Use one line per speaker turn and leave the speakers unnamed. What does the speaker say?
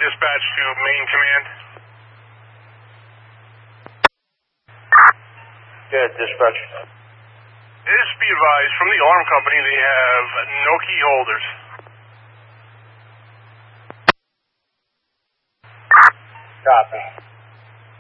Dispatch to main command.
Good, dispatch.
It is to be advised from the alarm company they have no key holders.
Copy.